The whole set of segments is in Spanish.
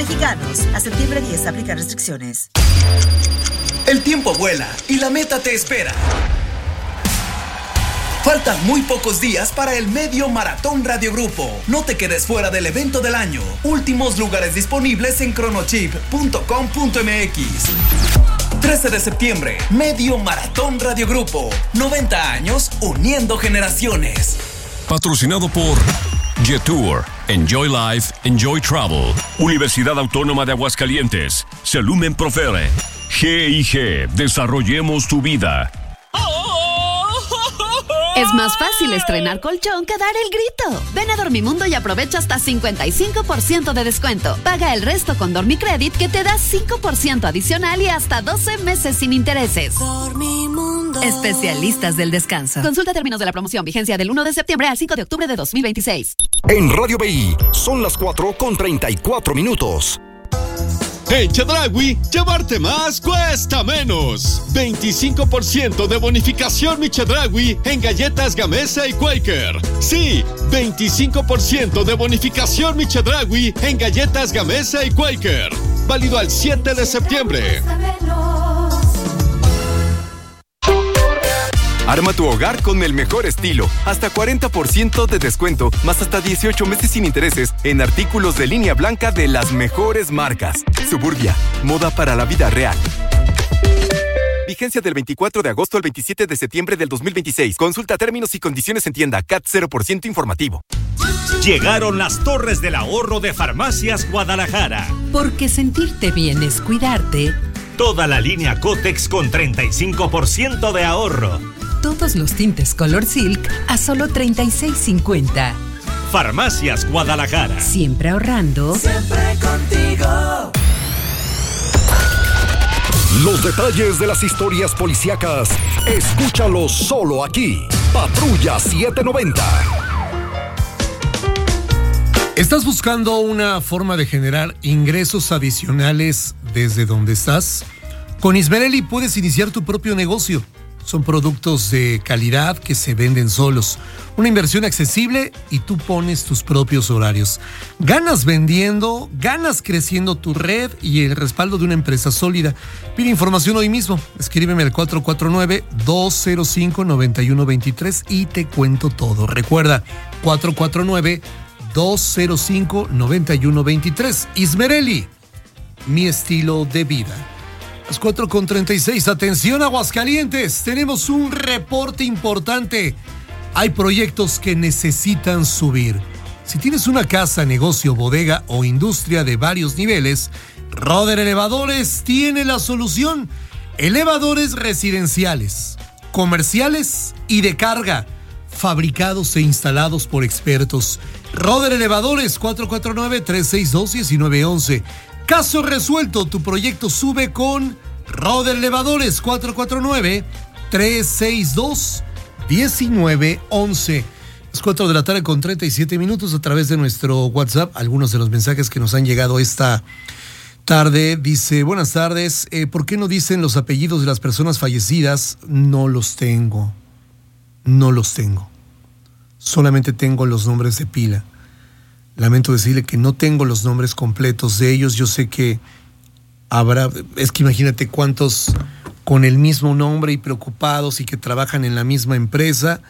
Mexicanos. A septiembre 10 aplican restricciones. El tiempo vuela y la meta te espera. Faltan muy pocos días para el Medio Maratón Radio Grupo. No te quedes fuera del evento del año. Últimos lugares disponibles en chronochip.com.mx. 13 de septiembre, Medio Maratón Radio Grupo. 90 años uniendo generaciones. Patrocinado por Jetour, Enjoy Life, Enjoy Travel, Universidad Autónoma de Aguascalientes, Celumen Profere, GIG, Desarrollemos tu Vida. Es más fácil estrenar colchón que dar el grito. Ven a Dormimundo y aprovecha hasta 55% de descuento. Paga el resto con Dormicredit, que te da 5% adicional y hasta 12 meses sin intereses. Dormimundo. Especialistas del descanso. Consulta términos de la promoción. Vigencia del 1 de septiembre al 5 de octubre de 2026. En Radio BI son las 4:34. En Chedraui, llevarte más cuesta menos. 25% de bonificación mi Chedraui en galletas Gamesa y Quaker. Sí, 25% de bonificación mi Chedraui en galletas Gamesa y Quaker. Válido al 7 de septiembre. Arma tu hogar con el mejor estilo. Hasta 40% de descuento, más hasta 18 meses sin intereses en artículos de línea blanca de las mejores marcas. Suburbia, moda para la vida real. Vigencia del 24 de agosto al 27 de septiembre del 2026. Consulta términos y condiciones en tienda. CAT 0% informativo. Llegaron las Torres del Ahorro de Farmacias Guadalajara. Porque sentirte bien es cuidarte. Toda la línea Cotex con 35% de ahorro. Todos los tintes Color Silk a solo $36.50. Farmacias Guadalajara. Siempre ahorrando. Siempre contigo. Los detalles de las historias policíacas, escúchalos solo aquí. Patrulla 790. ¿Estás buscando una forma de generar ingresos adicionales desde donde estás? Con Ismerelli puedes iniciar tu propio negocio. Son productos de calidad que se venden solos. Una inversión accesible y tú pones tus propios horarios. Ganas vendiendo, ganas creciendo tu red y el respaldo de una empresa sólida. Pide información hoy mismo. Escríbeme al 449-205-9123 y te cuento todo. Recuerda, 449-205-9123. Ismerelli, mi estilo de vida. Las 4:36, atención Aguascalientes, tenemos un reporte importante. Hay proyectos que necesitan subir. Si tienes una casa, negocio, bodega o industria de varios niveles, Roder Elevadores tiene la solución. Elevadores residenciales, comerciales y de carga, fabricados e instalados por expertos. Roder Elevadores, 449-362-1911. Caso resuelto, tu proyecto sube con Roder Elevadores, 449-362-1911. Es 4 de la tarde con 37 minutos a través de nuestro WhatsApp. Algunos de los mensajes que nos han llegado esta tarde. Dice, buenas tardes, ¿por qué no dicen los apellidos de las personas fallecidas? No los tengo. Solamente tengo los nombres de pila. Lamento decirle que no tengo los nombres completos de ellos. Yo sé que habrá, es que imagínate cuántos con el mismo nombre y preocupados y que trabajan en la misma empresa.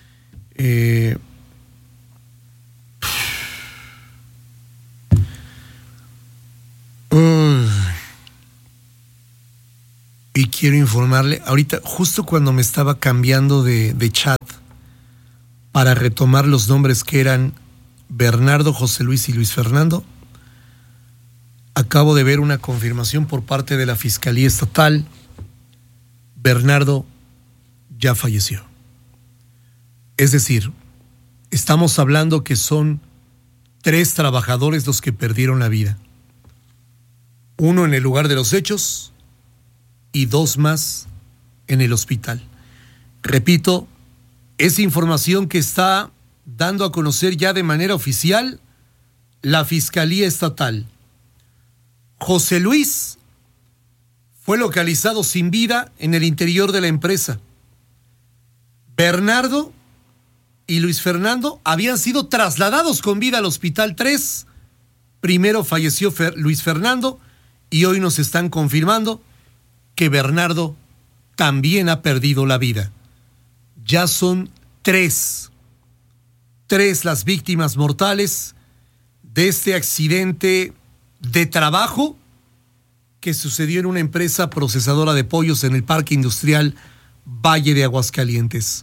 Y quiero informarle, ahorita, justo cuando me estaba cambiando de chat para retomar los nombres que eran Bernardo, José Luis y Luis Fernando, acabo de ver una confirmación por parte de la Fiscalía Estatal. Bernardo ya falleció. Es decir, estamos hablando que son 3 trabajadores los que perdieron la vida. 1 en el lugar de los hechos y 2 más en el hospital. Repito, es información que está dando a conocer ya de manera oficial la Fiscalía Estatal. José Luis fue localizado sin vida en el interior de la empresa. Bernardo y Luis Fernando habían sido trasladados con vida al Hospital 3 Primero falleció Luis Fernando y hoy nos están confirmando que Bernardo también ha perdido la vida. Ya son tres las víctimas mortales de este accidente de trabajo que sucedió en una empresa procesadora de pollos en el Parque Industrial Valle de Aguascalientes.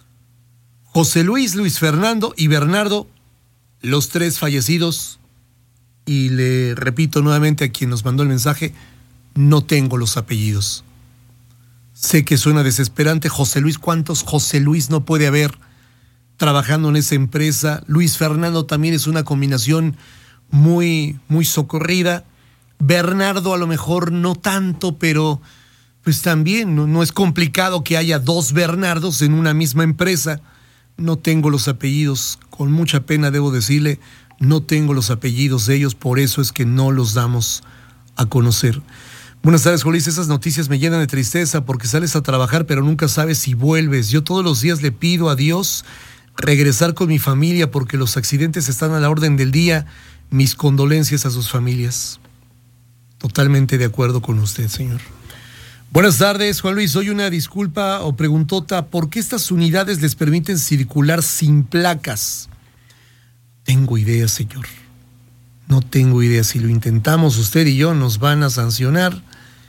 José Luis, Luis Fernando y Bernardo, los tres fallecidos, y le repito nuevamente a quien nos mandó el mensaje, no tengo los apellidos. Sé que suena desesperante. José Luis, ¿cuántos José Luis no puede haber trabajando en esa empresa? Luis Fernando también es una combinación muy socorrida. Bernardo a lo mejor no tanto, pero pues también no es complicado que haya dos Bernardos en una misma empresa. No tengo los apellidos, con mucha pena debo decirle, no tengo los apellidos de ellos, por eso es que no los damos a conocer. Buenas tardes, Jolis. Esas noticias me llenan de tristeza porque sales a trabajar pero nunca sabes si vuelves. Yo todos los días le pido a Dios regresar con mi familia porque los accidentes están a la orden del día. Mis condolencias a sus familias. Totalmente de acuerdo con usted, señor. Buenas tardes, Juan Luis. Hoy una disculpa o preguntota. ¿Por qué estas unidades les permiten circular sin placas? Tengo idea, señor. No tengo idea. Si lo intentamos, usted y yo nos van a sancionar.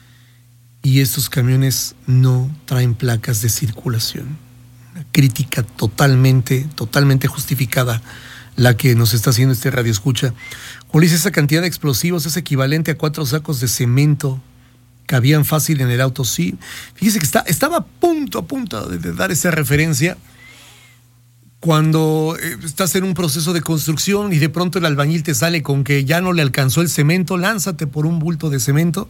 Y estos camiones no traen placas de circulación. Una crítica totalmente justificada la que nos está haciendo este radioescucha. Juan Luis, esa cantidad de explosivos es equivalente a 4 sacos de cemento. Cabían fácil en el auto, sí. Fíjese que estaba a punto de dar esa referencia. Cuando estás en un proceso de construcción y de pronto el albañil te sale con que ya no le alcanzó el cemento, lánzate por un bulto de cemento.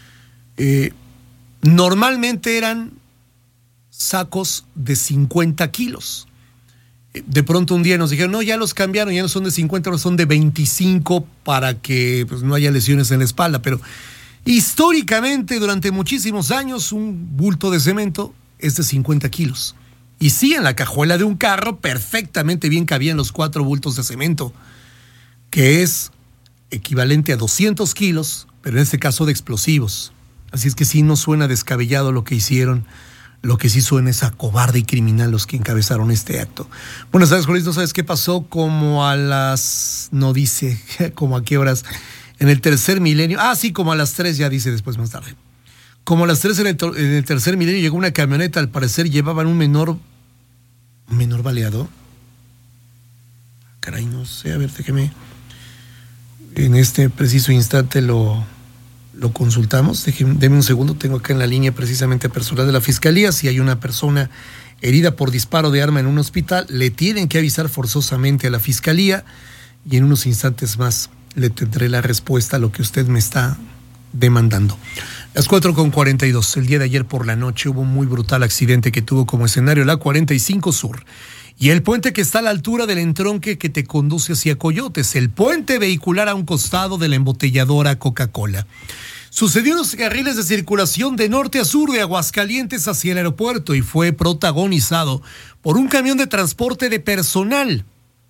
Normalmente eran sacos de 50 kilos. De pronto un día nos dijeron, no, ya los cambiaron, ya no son de 50, ahora son de 25 para que pues, no haya lesiones en la espalda. Pero históricamente, durante muchísimos años, un bulto de cemento es de 50 kilos. Y sí, en la cajuela de un carro perfectamente bien cabían los 4 bultos de cemento, que es equivalente a 200 kilos, pero en este caso de explosivos. Así es que sí, no suena descabellado lo que hicieron. Lo que sí suena es a cobarde y criminal los que encabezaron este acto. Buenas tardes, Juan. ¿No sabes qué pasó? Como a las... no dice, como a qué horas... En el tercer milenio, sí, como a las 3 ya dice después más tarde. Como a las 3 en el tercer milenio llegó una camioneta, al parecer llevaban un menor baleado. Caray, no sé, a ver, déjeme. En este preciso instante lo consultamos. Deme un segundo, tengo acá en la línea precisamente personal de la Fiscalía. Si hay una persona herida por disparo de arma en un hospital, le tienen que avisar forzosamente a la Fiscalía y en unos instantes más le tendré la respuesta a lo que usted me está demandando. Las 4:42. El día de ayer por la noche hubo un muy brutal accidente que tuvo como escenario la 45 Sur y el puente que está a la altura del entronque que te conduce hacia Coyotes, el puente vehicular a un costado de la embotelladora Coca-Cola. Sucedió en los carriles de circulación de norte a sur de Aguascalientes hacia el aeropuerto y fue protagonizado por un camión de transporte de personal.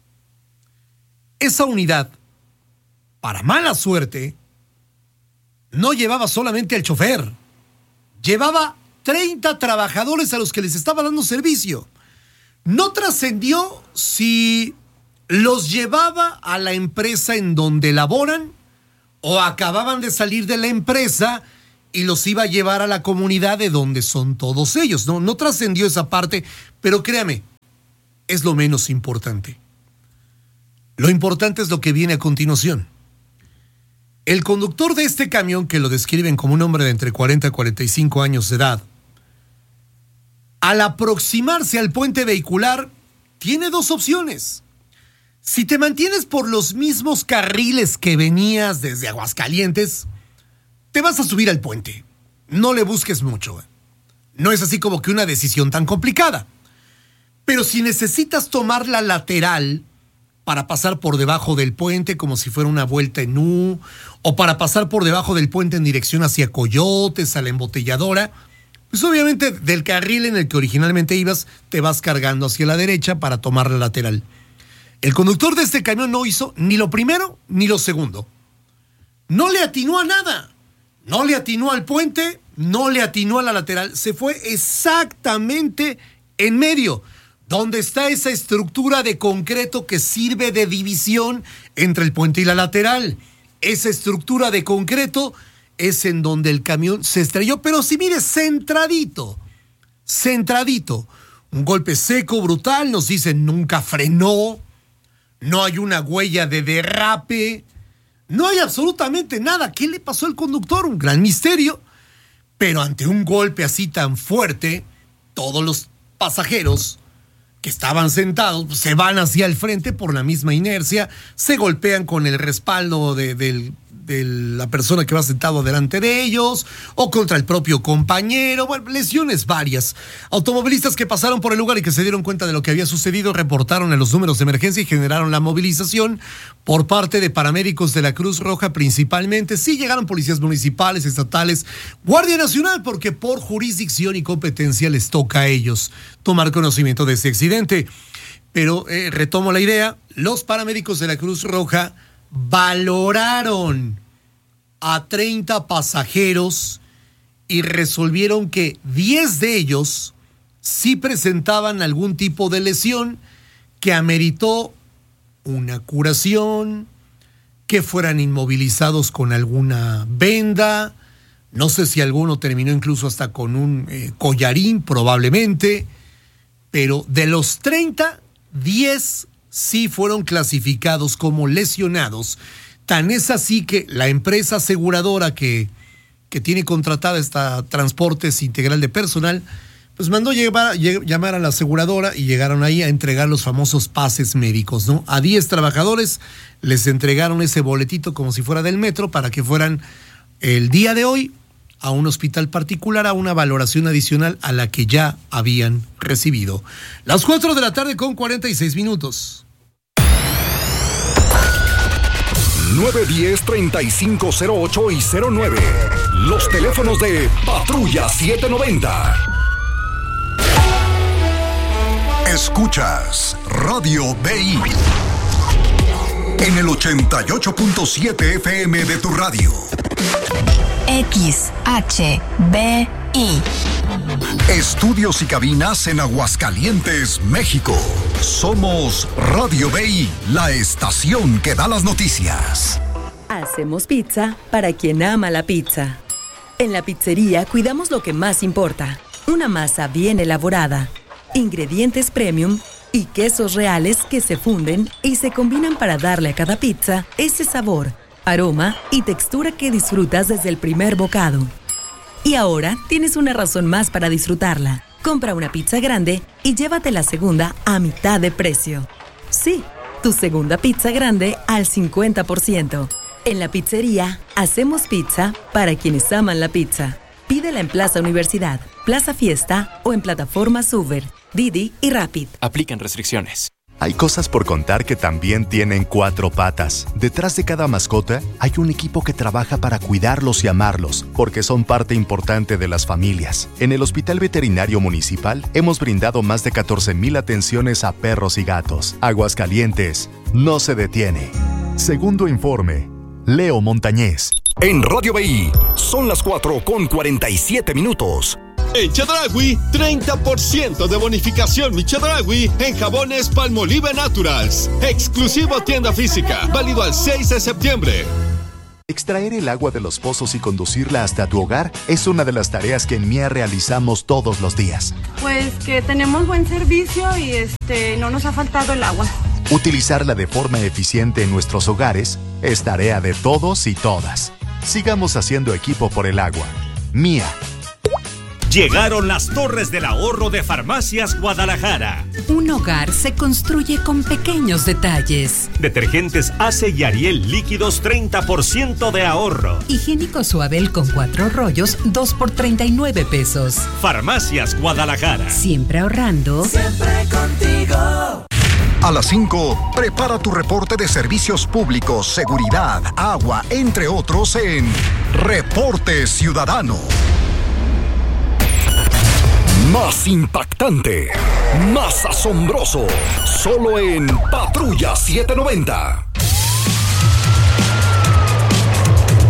Esa unidad, para mala suerte, no llevaba solamente al chofer, llevaba 30 trabajadores a los que les estaba dando servicio. No trascendió si los llevaba a la empresa en donde laboran o acababan de salir de la empresa y los iba a llevar a la comunidad de donde son todos ellos. No trascendió esa parte, pero créame, es lo menos importante. Lo importante es lo que viene a continuación. El conductor de este camión, que lo describen como un hombre de entre 40 y 45 años de edad, al aproximarse al puente vehicular, tiene 2 opciones. Si te mantienes por los mismos carriles que venías desde Aguascalientes, te vas a subir al puente. No le busques mucho. No es así como que una decisión tan complicada. Pero si necesitas tomar la lateral para pasar por debajo del puente como si fuera una vuelta en U, o para pasar por debajo del puente en dirección hacia Coyotes, a la embotelladora, pues obviamente del carril en el que originalmente ibas, te vas cargando hacia la derecha para tomar la lateral. El conductor de este camión no hizo ni lo primero ni lo segundo. no le atinó a nada. No le atinó al puente, no le atinó a la lateral. Se fue exactamente en medio, donde está esa estructura de concreto que sirve de división entre el puente y la lateral. Esa estructura de concreto es en donde el camión se estrelló, pero si mire, centradito. Un golpe seco, brutal, nos dicen nunca frenó, no hay una huella de derrape, no hay absolutamente nada. ¿Qué le pasó al conductor? Un gran misterio, pero ante un golpe así tan fuerte, todos los pasajeros que estaban sentados se van hacia el frente por la misma inercia, se golpean con el respaldo de la persona que va sentado delante de ellos o contra el propio compañero. Bueno, lesiones varias. Automovilistas que pasaron por el lugar y que se dieron cuenta de lo que había sucedido reportaron a los números de emergencia y generaron la movilización por parte de paramédicos de la Cruz Roja principalmente. Sí llegaron policías municipales, estatales, Guardia Nacional, porque por jurisdicción y competencia les toca a ellos tomar conocimiento de este accidente. Pero retomo la idea, los paramédicos de la Cruz Roja valoraron a 30 pasajeros y resolvieron que 10 de ellos sí presentaban algún tipo de lesión que ameritó una curación, que fueran inmovilizados con alguna venda, no sé si alguno terminó incluso hasta con un collarín probablemente, pero de los 30, 10 sí fueron clasificados como lesionados. Tan es así que la empresa aseguradora que tiene contratada esta Transportes Integral de Personal, pues mandó llamar a la aseguradora y llegaron ahí a entregar los famosos pases médicos, ¿no? A 10 trabajadores les entregaron ese boletito como si fuera del metro para que fueran el día de hoy a un hospital particular a una valoración adicional a la que ya habían recibido. Las 4 de la tarde con 46 minutos. 910-3508 y 09. Los teléfonos de Patrulla 790. Escuchas Radio BI en el 88.7 FM de tu radio. XHBI. Estudios y cabinas en Aguascalientes, México. Somos Radio BI, la estación que da las noticias. Hacemos pizza para quien ama la pizza. En la pizzería cuidamos lo que más importa: una masa bien elaborada, ingredientes premium y quesos reales que se funden y se combinan para darle a cada pizza ese sabor, aroma y textura que disfrutas desde el primer bocado. Y ahora tienes una razón más para disfrutarla. Compra una pizza grande y llévate la segunda a mitad de precio. Sí, tu segunda pizza grande al 50%. En la pizzería, hacemos pizza para quienes aman la pizza. Pídela en Plaza Universidad, Plaza Fiesta o en plataformas Uber, Didi y Rapid. Aplican restricciones. Hay cosas por contar que también tienen 4 patas. Detrás de cada mascota hay un equipo que trabaja para cuidarlos y amarlos, porque son parte importante de las familias. En el Hospital Veterinario Municipal hemos brindado más de 14,000 atenciones a perros y gatos. Aguascalientes no se detiene. Segundo informe, Leo Montañez. En Radio BI son las 4 con 47 minutos. En Chedraui, 30% de bonificación mi Chedraui en jabones Palmolive Naturals. Exclusivo tienda física, válido al 6 de septiembre. Extraer el agua de los pozos y conducirla hasta tu hogar es una de las tareas que en MIA realizamos todos los días. Pues que tenemos buen servicio y no nos ha faltado el agua. Utilizarla de forma eficiente en nuestros hogares es tarea de todos y todas. Sigamos haciendo equipo por el agua. MIA. Llegaron las Torres del Ahorro de Farmacias Guadalajara. Un hogar se construye con pequeños detalles. Detergentes Ace y Ariel líquidos 30% de ahorro. Higiénico Suabel con 4 rollos, 2 por 39 pesos. Farmacias Guadalajara. Siempre ahorrando. Siempre contigo. A las 5, prepara tu reporte de servicios públicos, seguridad, agua, entre otros en Reporte Ciudadano. Más impactante, más asombroso, solo en Patrulla 790.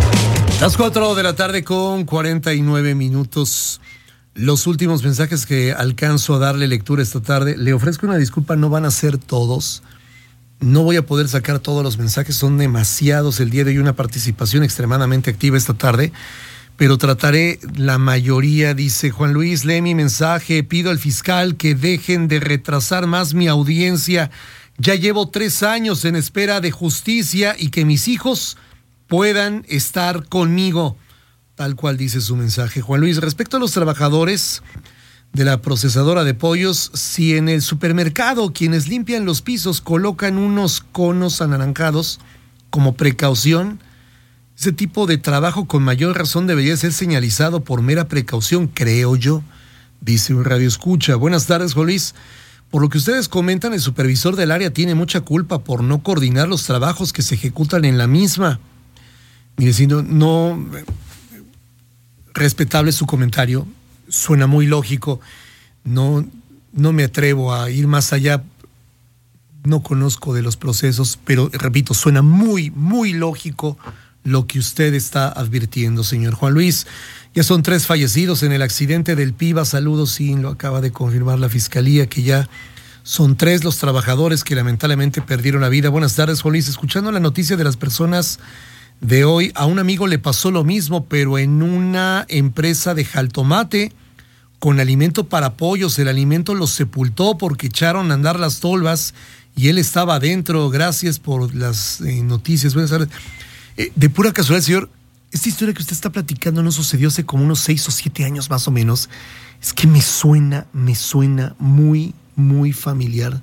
Las 4 de la tarde con 49 minutos. Los últimos mensajes que alcanzo a darle lectura esta tarde. Le ofrezco una disculpa, no van a ser todos. No voy a poder sacar todos los mensajes, son demasiados el día de hoy, una participación extremadamente activa esta tarde. Pero trataré la mayoría. Dice Juan Luis, lee mi mensaje, pido al fiscal que dejen de retrasar más mi audiencia. Ya llevo 3 años en espera de justicia y que mis hijos puedan estar conmigo. Tal cual dice su mensaje. Juan Luis, respecto a los trabajadores de la procesadora de pollos, si en el supermercado quienes limpian los pisos colocan unos conos anaranjados como precaución, ese tipo de trabajo con mayor razón debería ser señalizado por mera precaución, creo yo, dice un radioescucha. Buenas tardes, Juan Luis. Por lo que ustedes comentan, el supervisor del área tiene mucha culpa por no coordinar los trabajos que se ejecutan en la misma. Mire, si no respetable su comentario, suena muy lógico, no me atrevo a ir más allá, no conozco de los procesos, pero repito, suena muy, muy lógico lo que usted está advirtiendo, señor Juan Luis. Ya son 3 fallecidos en el accidente del Piva. Saludos, sí, lo acaba de confirmar la Fiscalía, que ya son 3 los trabajadores que lamentablemente perdieron la vida. Buenas tardes, Juan Luis. Escuchando la noticia de las personas de hoy, a un amigo le pasó lo mismo, pero en una empresa de jaltomate con alimento para pollos. El alimento los sepultó porque echaron a andar las tolvas y él estaba adentro. Gracias por las noticias. Buenas tardes. De pura casualidad, señor, esta historia que usted está platicando no sucedió hace como unos 6 o 7 años más o menos. Es que me suena muy, muy familiar.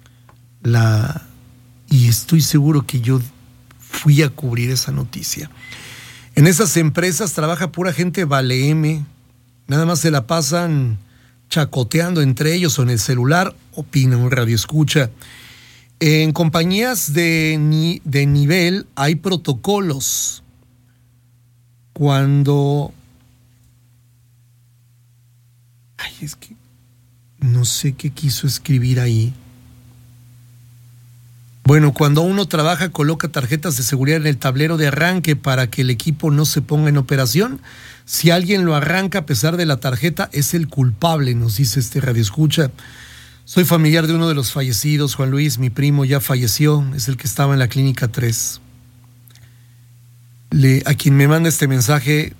Y estoy seguro que yo fui a cubrir esa noticia. En esas empresas trabaja pura gente vale M. Nada más se la pasan chacoteando entre ellos o en el celular, opina un radioescucha. En compañías de nivel hay protocolos. Cuando... es que no sé qué quiso escribir ahí. Bueno, cuando uno trabaja, coloca tarjetas de seguridad en el tablero de arranque para que el equipo no se ponga en operación. Si alguien lo arranca a pesar de la tarjeta, es el culpable, nos dice este radioescucha. Soy familiar de uno de los fallecidos, Juan Luis. Mi primo ya falleció, es el que estaba en la clínica 3. A quien me manda este mensaje,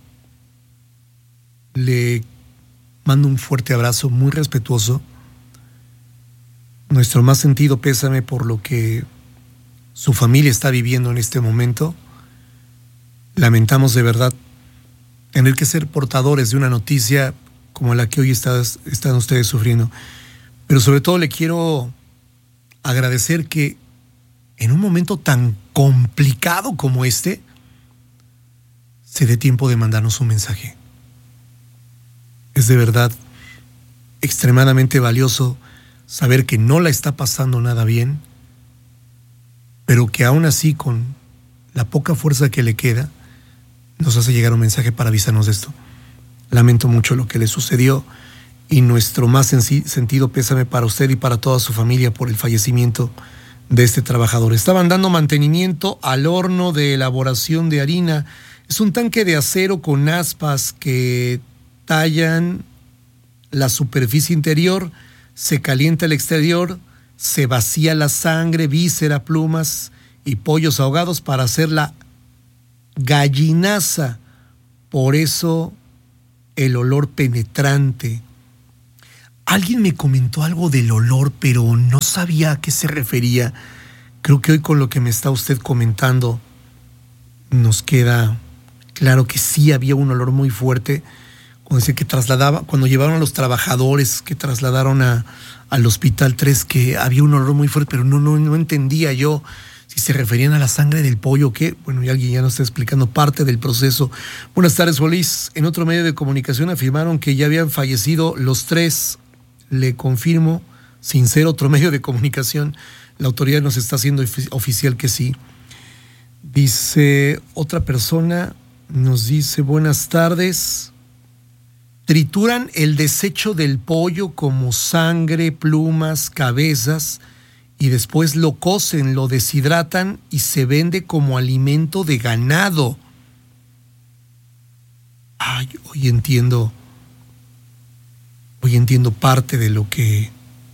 le mando un fuerte abrazo, muy respetuoso. Nuestro más sentido pésame por lo que su familia está viviendo en este momento. Lamentamos de verdad tener que ser portadores de una noticia como la que hoy están ustedes sufriendo. Pero sobre todo le quiero agradecer que en un momento tan complicado como este, se dé tiempo de mandarnos un mensaje. Es de verdad extremadamente valioso saber que no la está pasando nada bien, pero que aún así, con la poca fuerza que le queda, nos hace llegar un mensaje para avisarnos de esto. Lamento mucho lo que le sucedió y nuestro más sentido pésame para usted y para toda su familia por el fallecimiento de este trabajador. Estaban dando mantenimiento al horno de elaboración de harina. Es un tanque de acero con aspas que tallan la superficie interior, se calienta el exterior, se vacía la sangre, víscera, plumas y pollos ahogados para hacer la gallinaza. Por eso el olor penetrante. Alguien me comentó algo del olor, pero no sabía a qué se refería. Creo que hoy con lo que me está usted comentando nos queda claro que sí había un olor muy fuerte. Cuando dice que cuando llevaron a los trabajadores que trasladaron al Hospital 3, que había un olor muy fuerte, pero no entendía yo si se referían a la sangre del pollo o qué. Bueno, y alguien ya nos está explicando parte del proceso. Buenas tardes, Juan Luis. En otro medio de comunicación afirmaron que ya habían fallecido los 3. Le confirmo, sin ser otro medio de comunicación, la autoridad nos está haciendo oficial que sí. Dice otra persona, nos dice, buenas tardes. Trituran el desecho del pollo como sangre, plumas, cabezas y después lo cocen, lo deshidratan y se vende como alimento de ganado. hoy entiendo parte de lo que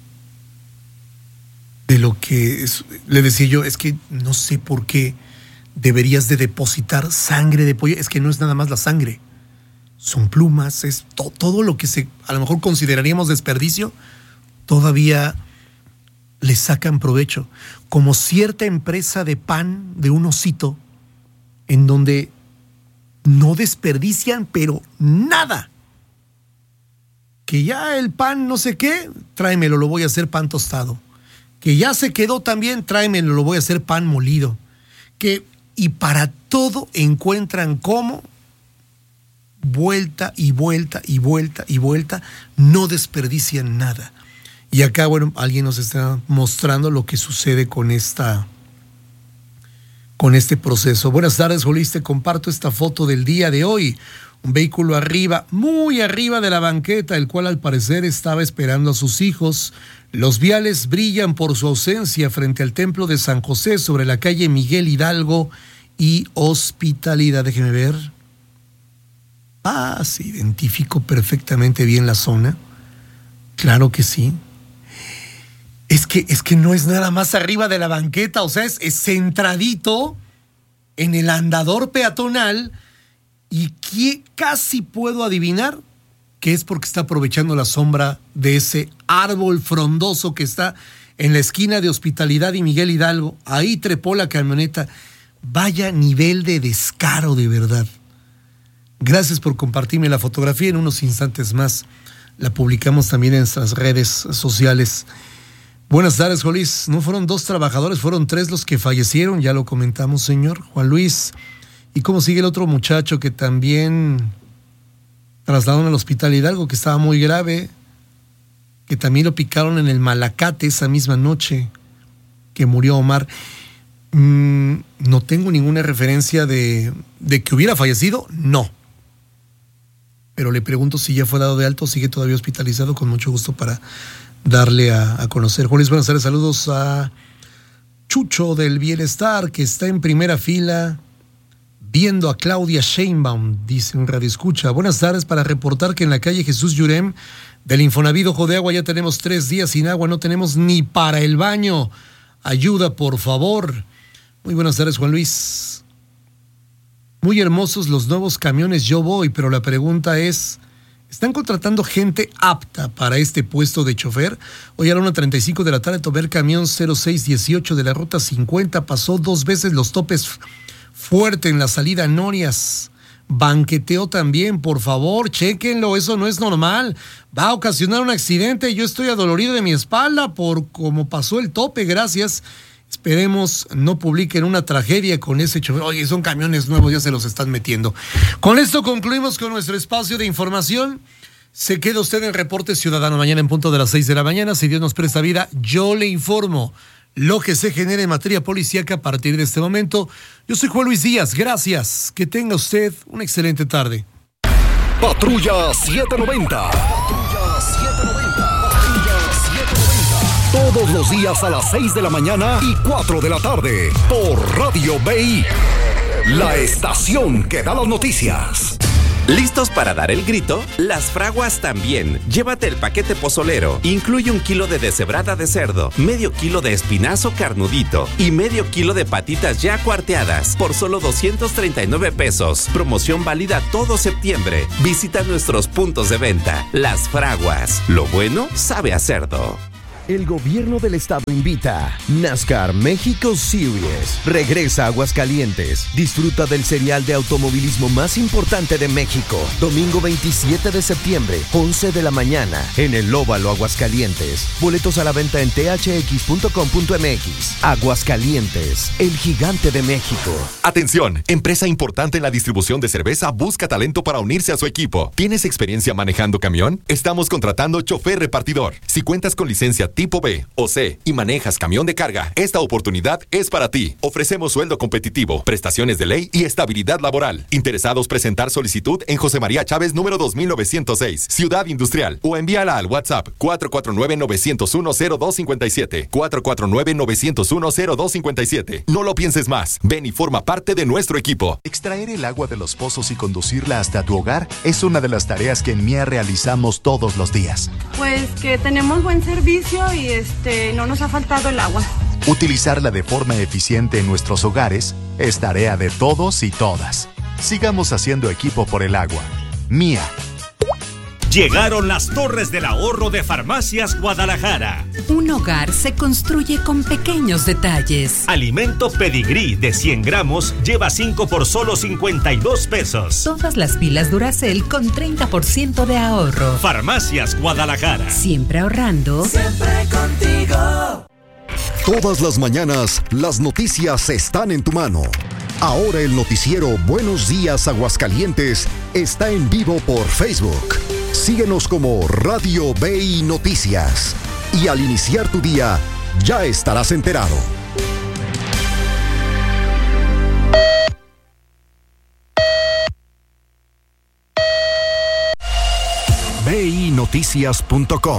le decía yo, es que no sé por qué deberías de depositar sangre de pollo. Es que no es nada más la sangre, son plumas, es todo lo que a lo mejor consideraríamos desperdicio, todavía le sacan provecho. Como cierta empresa de pan de un osito, en donde no desperdician, pero nada. Que ya el pan no sé qué, tráemelo, lo voy a hacer pan tostado. Que ya se quedó también, tráemelo, lo voy a hacer pan molido. Y para todo encuentran cómo, vuelta y vuelta y vuelta y vuelta, no desperdician nada. Y acá, bueno, alguien nos está mostrando lo que sucede con este proceso. Buenas tardes, Jolis, te comparto esta foto del día de hoy. Un vehículo arriba, muy arriba de la banqueta, el cual al parecer estaba esperando a sus hijos. Los viales brillan por su ausencia frente al templo de San José sobre la calle Miguel Hidalgo y Hospitalidad. Déjeme ver. Se identifico perfectamente bien la zona. Claro que sí. Es que no es nada más arriba de la banqueta, o sea, es centradito en el andador peatonal, y casi puedo adivinar que es porque está aprovechando la sombra de ese árbol frondoso que está en la esquina de Hospitalidad y Miguel Hidalgo. Ahí trepó la camioneta. Vaya nivel de descaro, de verdad. Gracias por compartirme la fotografía. En unos instantes más la publicamos también en nuestras redes sociales. Buenas tardes, Jolis. No fueron 2 trabajadores, fueron 3 los que fallecieron. Ya lo comentamos, señor Juan Luis. ¿Y cómo sigue el otro muchacho que también trasladaron al Hospital Hidalgo, que estaba muy grave, que también lo picaron en el Malacate esa misma noche que murió Omar? No tengo ninguna referencia de que hubiera fallecido, no. Pero le pregunto si ya fue dado de alto o sigue todavía hospitalizado, con mucho gusto para darle a conocer. Juan Luis, buenas tardes, saludos a Chucho del Bienestar, que está en primera fila viendo a Claudia Sheinbaum, dice un radioescucha. Buenas tardes, para reportar que en la calle Jesús Llurem del Infonavit Ojo de Agua ya tenemos 3 días sin agua, no tenemos ni para el baño. Ayuda, por favor. Muy buenas tardes, Juan Luis. Muy hermosos los nuevos camiones Yo Voy, pero la pregunta es, ¿están contratando gente apta para este puesto de chofer? Hoy a la 1:35 de la tarde tomé el camión 0618 de la ruta 50, pasó 2 veces los topes fuerte en la salida a Norias. Banqueteó también, por favor, chéquenlo, eso no es normal. Va a ocasionar un accidente. Yo estoy adolorido de mi espalda por cómo pasó el tope, gracias. Esperemos no publiquen una tragedia con ese chofer. Oye, son camiones nuevos, ya se los están metiendo. Con esto concluimos con nuestro espacio de información. Se queda usted en Reporte Ciudadano. Mañana en punto de las 6 de la mañana, si Dios nos presta vida, yo le informo lo que se genere en materia policíaca a partir de este momento. Yo soy Juan Luis Díaz, gracias. Que tenga usted una excelente tarde. Patrulla 790. Patrulla 790. Patrulla 790. Todos los días a las 6 de la mañana y 4 de la tarde por Radio BI, la estación que da las noticias. ¿Listos para dar el grito? Las Fraguas también. Llévate el paquete pozolero. Incluye 1 kilo de deshebrada de cerdo, medio kilo de espinazo carnudito y medio kilo de patitas ya cuarteadas por solo 239 pesos. Promoción válida todo septiembre. Visita nuestros puntos de venta. Las Fraguas. Lo bueno sabe a cerdo. El gobierno del estado invita. NASCAR México Series regresa a Aguascalientes. Disfruta del serial de automovilismo más importante de México. Domingo 27 de septiembre, 11 de la mañana, en el Óvalo Aguascalientes. Boletos a la venta en thx.com.mx. Aguascalientes, el gigante de México. Atención, empresa importante en la distribución de cerveza busca talento para unirse a su equipo. ¿Tienes experiencia manejando camión? Estamos contratando chofer repartidor. Si cuentas con licencia tipo B o C y manejas camión de carga, esta oportunidad es para ti. Ofrecemos sueldo competitivo, prestaciones de ley y estabilidad laboral. Interesados presentar solicitud en José María Chávez número 2906, Ciudad Industrial, o envíala al WhatsApp 449-901-0257, 449-901-0257. No lo pienses más, ven y forma parte de nuestro equipo. Extraer el agua de los pozos y conducirla hasta tu hogar es una de las tareas que en MIA realizamos todos los días. Pues que tenemos buen servicio y no nos ha faltado el agua. Utilizarla de forma eficiente en nuestros hogares es tarea de todos y todas. Sigamos haciendo equipo por el agua. MIA. Llegaron las Torres del Ahorro de Farmacias Guadalajara. Un hogar se construye con pequeños detalles. Alimento Pedigrí de 100 gramos lleva 5 por solo 52 pesos. Todas las pilas Duracell con 30% de ahorro. Farmacias Guadalajara. Siempre ahorrando. Siempre contigo. Todas las mañanas, las noticias están en tu mano. Ahora el noticiero Buenos Días Aguascalientes está en vivo por Facebook. Síguenos como Radio BI Noticias. Y al iniciar tu día, ya estarás enterado. BINoticias.com.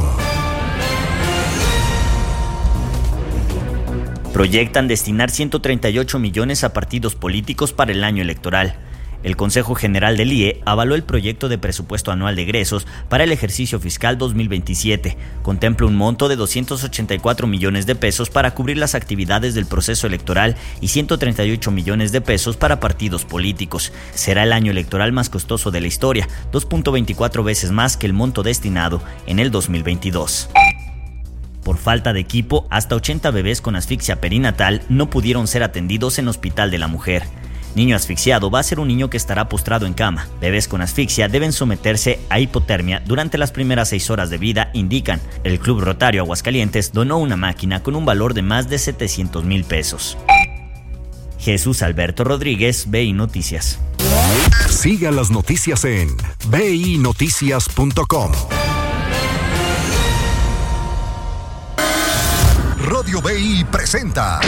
Proyectan destinar 138 millones a partidos políticos para el año electoral. El Consejo General del IE avaló el proyecto de presupuesto anual de egresos para el ejercicio fiscal 2027. Contempla un monto de 284 millones de pesos para cubrir las actividades del proceso electoral y 138 millones de pesos para partidos políticos. Será el año electoral más costoso de la historia, 2.24 veces más que el monto destinado en el 2022. Por falta de equipo, hasta 80 bebés con asfixia perinatal no pudieron ser atendidos en Hospital de la Mujer. Niño asfixiado va a ser un niño que estará postrado en cama. Bebés con asfixia deben someterse a hipotermia durante las primeras 6 horas de vida, indican. El Club Rotario Aguascalientes donó una máquina con un valor de más de 700,000 pesos. Jesús Alberto Rodríguez, BI Noticias. Siga las noticias en BINoticias.com. Radio BI presenta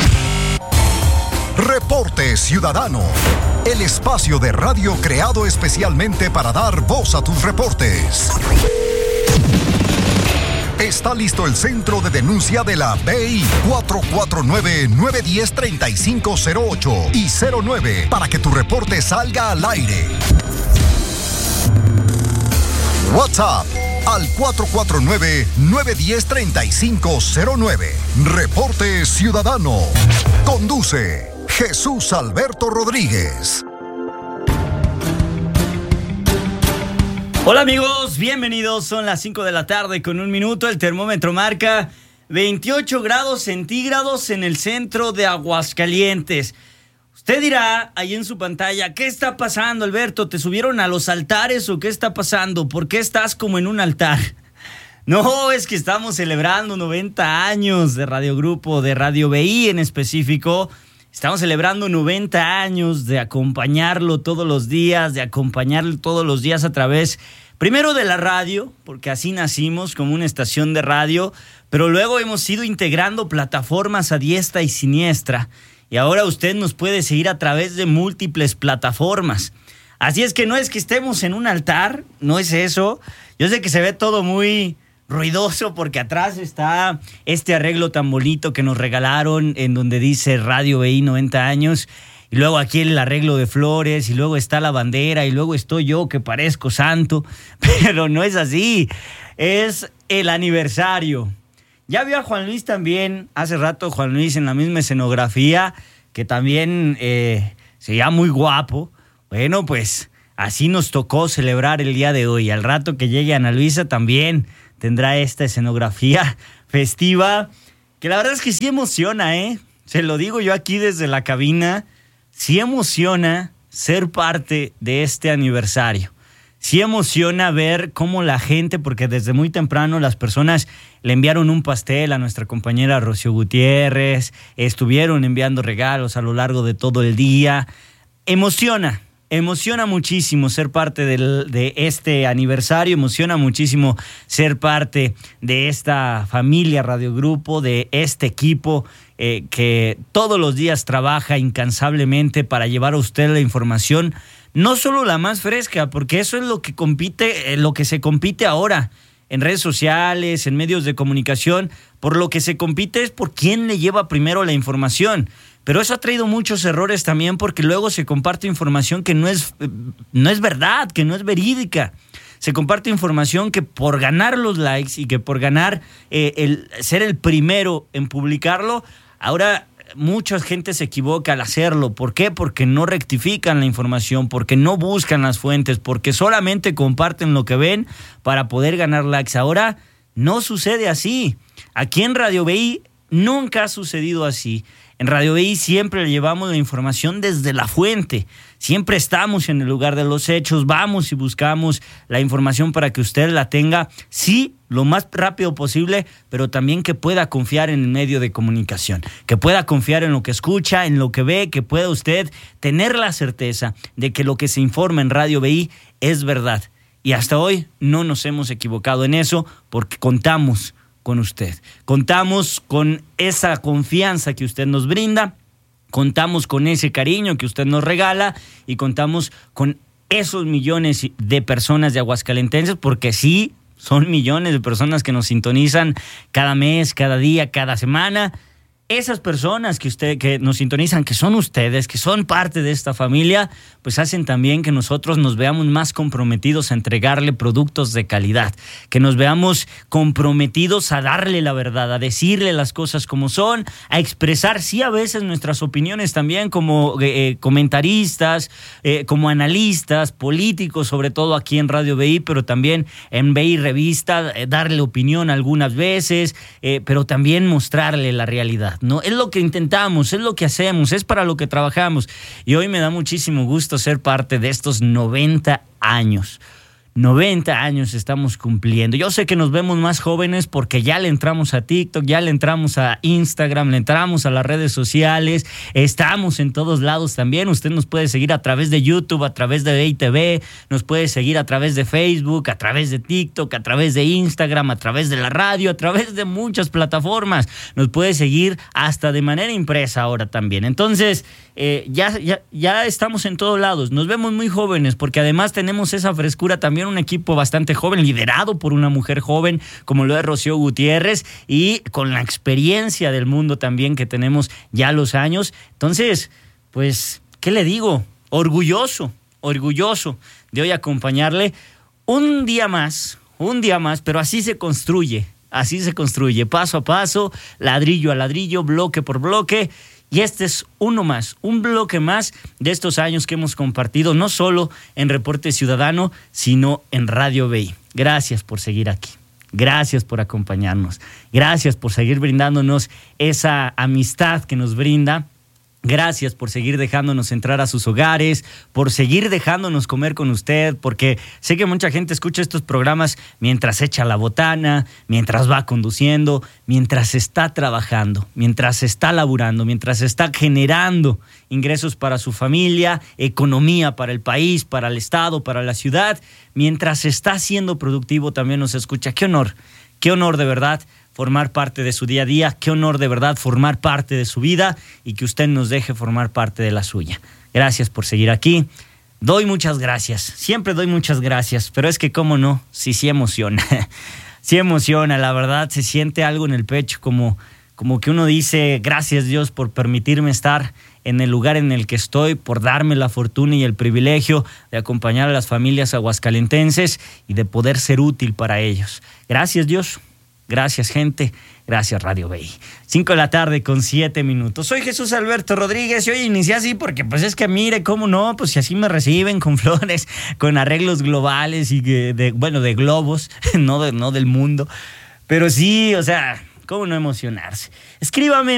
Reporte Ciudadano, el espacio de radio creado especialmente para dar voz a tus reportes. Está listo el centro de denuncia de la BI 449-910-3508 y 09 para que tu reporte salga al aire. WhatsApp al 449-910-3509. Reporte Ciudadano. Conduce Jesús Alberto Rodríguez. Hola amigos, bienvenidos. Son las 5 de la tarde con 1 minuto. El termómetro marca 28 grados centígrados en el centro de Aguascalientes. Usted dirá ahí en su pantalla, ¿qué está pasando, Alberto? ¿Te subieron a los altares o qué está pasando? ¿Por qué estás como en un altar? No, es que estamos celebrando 90 años de Radio Grupo, de Radio BI en específico. Estamos celebrando 90 años de acompañarlo todos los días, a través, primero de la radio, porque así nacimos como una estación de radio, pero luego hemos ido integrando plataformas a diestra y siniestra. Y ahora usted nos puede seguir a través de múltiples plataformas. Así es que no es que estemos en un altar, no es eso. Yo sé que se ve todo muy ruidoso porque atrás está este arreglo tan bonito que nos regalaron en donde dice Radio BI 90 años. Y luego aquí el arreglo de flores y luego está la bandera y luego estoy yo que parezco santo. Pero no es así, es el aniversario. Ya vio a Juan Luis también, hace rato Juan Luis en la misma escenografía, que también se veía muy guapo. Bueno, pues así nos tocó celebrar el día de hoy. Al rato que llegue Ana Luisa también tendrá esta escenografía festiva, que la verdad es que sí emociona, Se lo digo yo aquí desde la cabina, sí emociona ser parte de este aniversario. Sí emociona ver cómo la gente, porque desde muy temprano las personas le enviaron un pastel a nuestra compañera Rocío Gutiérrez, estuvieron enviando regalos a lo largo de todo el día. Emociona emociona muchísimo ser parte de este aniversario, emociona muchísimo ser parte de esta familia Radio Grupo, de este equipo que todos los días trabaja incansablemente para llevar a usted la información, no solo la más fresca, porque eso es lo que se compite ahora en redes sociales, en medios de comunicación. Por lo que se compite es por quién le lleva primero la información. Pero eso ha traído muchos errores también, porque luego se comparte información que no es verdad, que no es verídica. Se comparte información que por ganar los likes y que por ganar ser el primero en publicarlo, ahora mucha gente se equivoca al hacerlo. ¿Por qué? Porque no rectifican la información, porque no buscan las fuentes, porque solamente comparten lo que ven para poder ganar likes. Ahora no sucede así. Aquí en Radio BI nunca ha sucedido así. En Radio BI siempre le llevamos la información desde la fuente. Siempre estamos en el lugar de los hechos, vamos y buscamos la información para que usted la tenga, sí, lo más rápido posible, pero también que pueda confiar en el medio de comunicación, que pueda confiar en lo que escucha, en lo que ve, que pueda usted tener la certeza de que lo que se informa en Radio BI es verdad. Y hasta hoy no nos hemos equivocado en eso, porque contamos con usted. Contamos con esa confianza que usted nos brinda, contamos con ese cariño que usted nos regala y contamos con esos millones de personas de aguascalentenses, porque sí, son millones de personas que nos sintonizan cada mes, cada día, cada semana. Esas personas que nos sintonizan, que son ustedes, que son parte de esta familia, pues hacen también que nosotros nos veamos más comprometidos a entregarle productos de calidad, que nos veamos comprometidos a darle la verdad, a decirle las cosas como son, a expresar, sí, a veces nuestras opiniones también como comentaristas, como analistas, políticos, sobre todo aquí en Radio BI, pero también en BI Revista, darle opinión algunas veces, pero también mostrarle la realidad, ¿no? Es lo que intentamos, es lo que hacemos, es para lo que trabajamos. Y hoy me da muchísimo gusto ser parte de estos 90 años. 90 años estamos cumpliendo. Yo sé que nos vemos más jóvenes porque ya le entramos a TikTok, ya le entramos a Instagram, le entramos a las redes sociales, estamos en todos lados también. Usted nos puede seguir a través de YouTube, a través de BITV, nos puede seguir a través de Facebook, a través de TikTok, a través de Instagram, a través de la radio, a través de muchas plataformas. Nos puede seguir hasta de manera impresa ahora también. Entonces, ya estamos en todos lados. Nos vemos muy jóvenes porque además tenemos esa frescura también, un equipo bastante joven, liderado por una mujer joven como lo es Rocío Gutiérrez, y con la experiencia del mundo también que tenemos ya los años. Entonces, pues, ¿qué le digo? Orgulloso de hoy acompañarle un día más, pero así se construye, paso a paso, ladrillo a ladrillo, bloque por bloque. Y este es un bloque más de estos años que hemos compartido, no solo en Reporte Ciudadano, sino en Radio BI. Gracias por seguir aquí. Gracias por acompañarnos. Gracias por seguir brindándonos esa amistad que nos brinda. Gracias por seguir dejándonos entrar a sus hogares, por seguir dejándonos comer con usted, porque sé que mucha gente escucha estos programas mientras echa la botana, mientras va conduciendo, mientras está trabajando, mientras está laburando, mientras está generando ingresos para su familia, economía para el país, para el estado, para la ciudad. Mientras está siendo productivo también nos escucha. Qué honor de verdad formar parte de su día a día, qué honor de verdad formar parte de su vida y que usted nos deje formar parte de la suya. Gracias por seguir aquí. Doy muchas gracias, siempre doy muchas gracias, pero es que cómo no, sí emociona. Sí emociona, la verdad, se siente algo en el pecho, como que uno dice, gracias Dios por permitirme estar en el lugar en el que estoy, por darme la fortuna y el privilegio de acompañar a las familias aguascalentenses y de poder ser útil para ellos. Gracias Dios. Gracias, gente. Gracias, Radio BI. 5:07 p.m. Soy Jesús Alberto Rodríguez y hoy inicié así porque, pues, es que mire, cómo no, pues, si así me reciben con flores, con arreglos globales y de globos, no del mundo. Pero sí, o sea, cómo no emocionarse. Escríbame